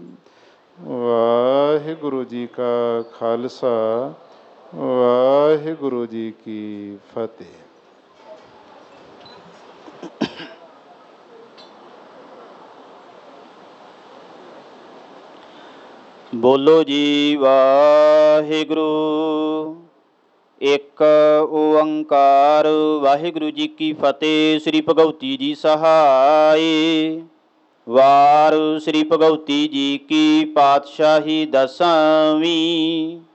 ਵਾਹਿਗੁਰੂ ਜੀ ਕਾ ਖਾਲਸਾ, ਵਾਹਿਗੁਰੂ ਜੀ ਕੀ ਫਤਿਹ। ਬੋਲੋ ਜੀ ਵਾਹਿਗੁਰੂ। ਇੱਕ ਓੰਕਾਰ ਵਾਹਿਗੁਰੂ ਜੀ ਕੀ ਫਤਿਹ। ਸ੍ਰੀ ਭਗਉਤੀ ਜੀ ਸਹਾਈ। ਵਾਰ ਸ੍ਰੀ ਭਗਉਤੀ ਜੀ ਕੀ ਪਾਤਸ਼ਾਹੀ ਦਸਵੀਂ।